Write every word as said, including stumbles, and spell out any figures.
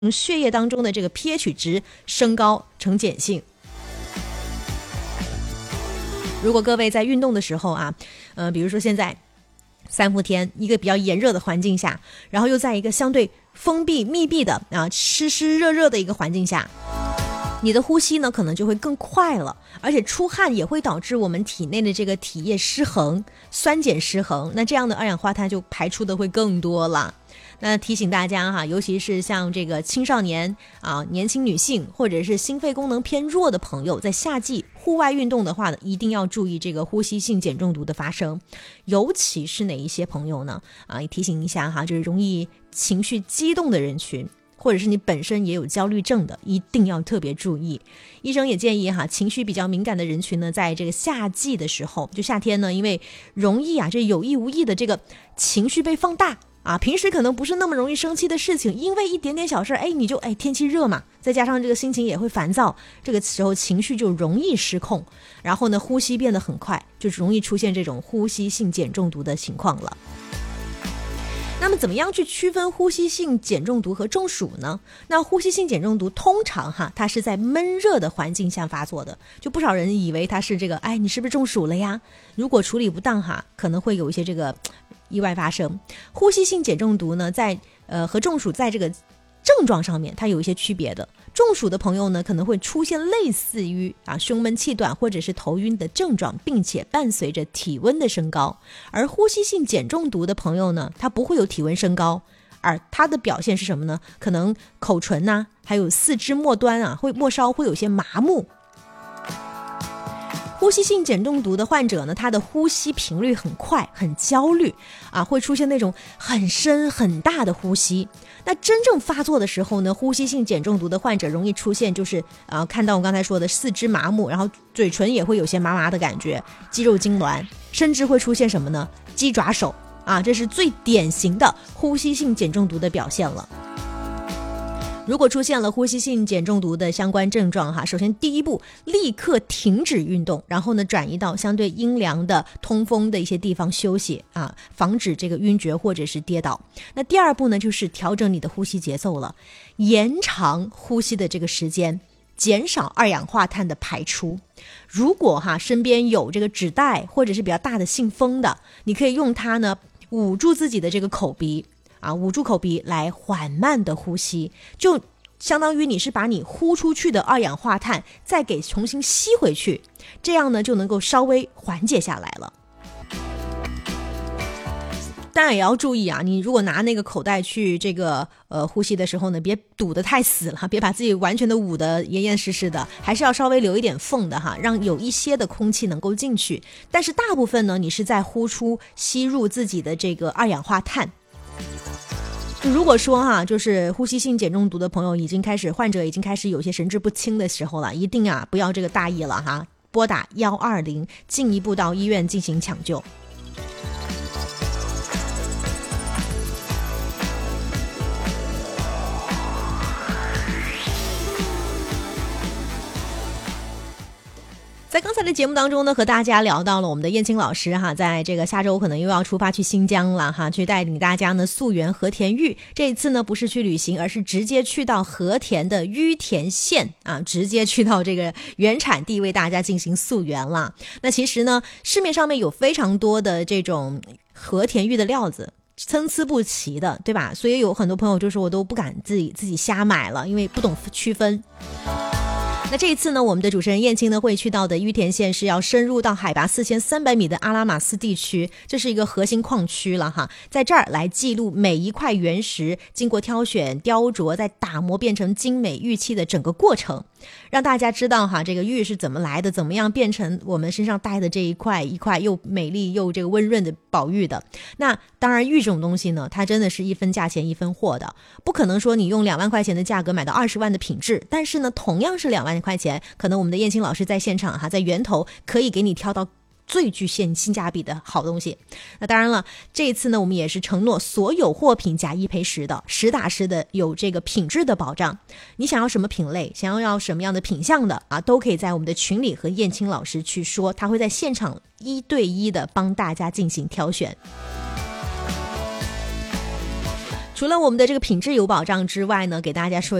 血液当中的这个 pH 值升高呈碱性。如果各位在运动的时候啊，呃，比如说现在三伏天，一个比较炎热的环境下，然后又在一个相对封闭密闭的啊湿湿热热的一个环境下，你的呼吸呢可能就会更快了，而且出汗也会导致我们体内的这个体液失衡，酸碱失衡，那这样的二氧化碳就排出的会更多了。那提醒大家哈，尤其是像这个青少年啊、年轻女性或者是心肺功能偏弱的朋友，在夏季户外运动的话呢，一定要注意这个呼吸性碱中毒的发生。尤其是哪一些朋友呢？啊，也提醒一下哈，就是容易情绪激动的人群，或者是你本身也有焦虑症的，一定要特别注意。医生也建议哈，情绪比较敏感的人群呢，在这个夏季的时候，就夏天呢，因为容易啊，这有意无意的这个情绪被放大啊，平时可能不是那么容易生气的事情，因为一点点小事，哎，你就哎天气热嘛，再加上这个心情也会烦躁，这个时候情绪就容易失控，然后呢，呼吸变得很快，就容易出现这种呼吸性碱中毒的情况了。那么怎么样去区分呼吸性碱中毒和中暑呢？那呼吸性碱中毒通常哈，它是在闷热的环境下发作的，就不少人以为它是这个，哎，你是不是中暑了呀？如果处理不当哈，可能会有一些这个意外发生。呼吸性碱中毒呢，在呃和中暑在这个症状上面它有一些区别的。中暑的朋友呢，可能会出现类似于啊胸闷气短或者是头晕的症状，并且伴随着体温的升高。而呼吸性碱中毒的朋友呢，他不会有体温升高，而他的表现是什么呢？可能口唇呐、啊，还有四肢末端啊，会末梢会有些麻木。呼吸性碱中毒的患者呢，他的呼吸频率很快，很焦虑啊，会出现那种很深很大的呼吸。那真正发作的时候呢，呼吸性碱中毒的患者容易出现就是啊，看到我刚才说的四肢麻木，然后嘴唇也会有些麻麻的感觉，肌肉痉挛，甚至会出现什么呢？鸡爪手啊，这是最典型的呼吸性碱中毒的表现了。如果出现了呼吸性碱中毒的相关症状哈，首先第一步立刻停止运动，然后呢转移到相对阴凉的通风的一些地方休息啊，防止这个晕厥或者是跌倒。那第二步呢就是调整你的呼吸节奏了，延长呼吸的这个时间，减少二氧化碳的排出。如果哈身边有这个纸袋或者是比较大的信封的，你可以用它呢捂住自己的这个口鼻啊，捂住口鼻来缓慢的呼吸，就相当于你是把你呼出去的二氧化碳再给重新吸回去，这样呢就能够稍微缓解下来了。当然也要注意啊，你如果拿那个口袋去这个呃呼吸的时候呢，别堵得太死了，别把自己完全的捂得严严实实的，还是要稍微留一点缝的哈，让有一些的空气能够进去。但是大部分呢，你是在呼出吸入自己的这个二氧化碳。如果说哈，就是呼吸性碱中毒的朋友已经开始，患者已经开始有些神志不清的时候了，一定啊不要这个大意了哈，拨打一二零，进一步到医院进行抢救。在刚才的节目当中呢，和大家聊到了我们的燕青老师哈，在这个下周可能又要出发去新疆了哈，去带领大家呢溯源和田玉。这一次呢不是去旅行，而是直接去到和田的於田县啊，直接去到这个原产地为大家进行溯源了。那其实呢，市面上面有非常多的这种和田玉的料子，参差不齐的，对吧？所以有很多朋友就说我都不敢自己自己瞎买了，因为不懂区分。那这一次呢，我们的主持人燕青呢会去到的於田县是要深入到海拔四千三百米的阿拉玛斯地区，这是一个核心矿区了哈，在这儿来记录每一块原石经过挑选、雕琢、再打磨变成精美玉器的整个过程，让大家知道哈这个玉是怎么来的，怎么样变成我们身上戴的这一块一块又美丽又这个温润的宝玉的。那当然玉这种东西呢，它真的是一分价钱一分货的，不可能说你用两万块钱的价格买到二十万的品质，但是呢同样是两万块钱，可能我们的燕青老师在现场哈，在源头可以给你挑到最具性性价比的好东西。那当然了，这一次呢我们也是承诺所有货品假一赔十的，实打实的有这个品质的保障。你想要什么品类，想要要什么样的品相的啊，都可以在我们的群里和燕青老师去说，他会在现场一对一的帮大家进行挑选。 除了我们的这个品质有保障之外呢，给大家说